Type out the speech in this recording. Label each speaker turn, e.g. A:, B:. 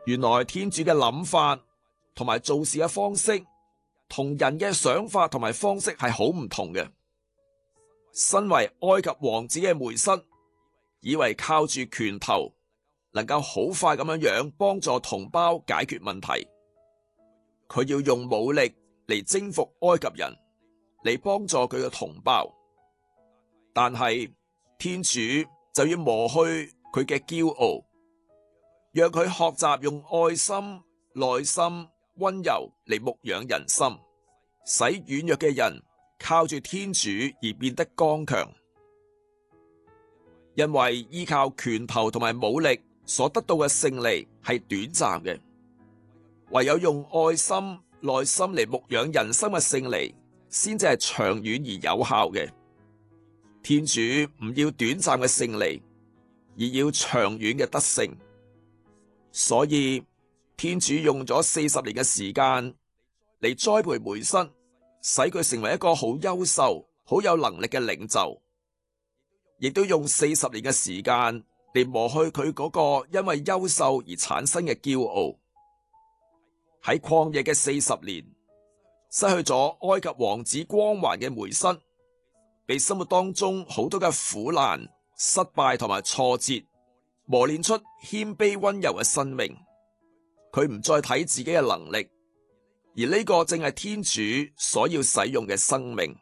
A: 原來天主嘅諗法同埋做事嘅方式，同人嘅想法同埋方式係好唔同嘅。身為埃及王子嘅梅瑟，以為靠住拳頭能夠好快咁樣幫助同胞解決問題，佢要用武力嚟征服埃及人，嚟幫助佢嘅同胞。但係天主就要磨去佢嘅驕傲，讓佢學習用愛心、耐心、溫柔嚟牧養人心，使軟弱嘅人靠住天主而變得剛強。因為依靠拳頭同埋武力所得到嘅勝利係短暫嘅，唯有用愛心、耐心嚟牧養人心嘅勝利，先至係長遠而有效嘅。天主唔要短暫嘅勝利，而要長遠嘅得勝。所以天主用咗40年嘅時間嚟栽培梅瑟，使佢成為一個好優秀、好有能力嘅領袖，亦都用40年嘅時間嚟磨去佢嗰個因為優秀而產生嘅驕傲。喺曠野嘅40年，失去咗埃及王子光環嘅梅瑟，被生活當中好多嘅苦難、失敗同埋挫折磨練出謙卑溫柔嘅生命。佢唔再睇自己嘅能力，而呢個正係天主所要使用嘅生命。